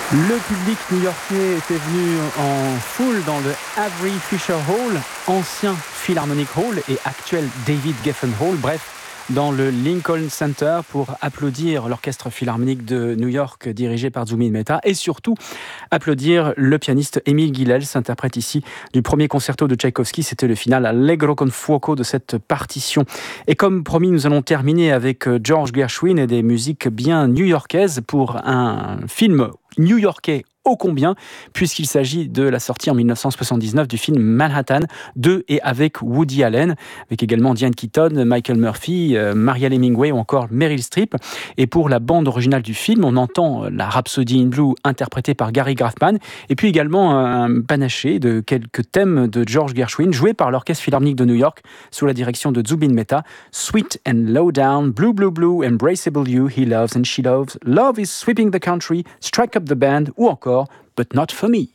Le public new-yorkais était venu en foule dans le Avery Fisher Hall, ancien Philharmonic Hall et actuel David Geffen Hall, bref, dans le Lincoln Center pour applaudir l'orchestre philharmonique de New York dirigé par Zubin Mehta et surtout applaudir le pianiste Émile Guilels, s'interprète ici du premier concerto de Tchaïkovski. C'était le final Allegro con fuoco de cette partition. Et comme promis, nous allons terminer avec George Gershwin et des musiques bien new-yorkaises pour un film new-yorkais ô combien, puisqu'il s'agit de la sortie en 1979 du film Manhattan de et avec Woody Allen, avec également Diane Keaton, Michael Murphy, Marielle Hemingway ou encore Meryl Streep. Et pour la bande originale du film, on entend la Rhapsody in Blue interprétée par Gary Graffman, et puis également un panaché de quelques thèmes de George Gershwin, joués par l'Orchestre Philharmonique de New York, sous la direction de Zubin Mehta. Sweet and Low Down, Blue Blue Blue, Embraceable You, He Loves and She Loves, Love is Sweeping the Country, Strike Up the Band, ou encore But Not For Me.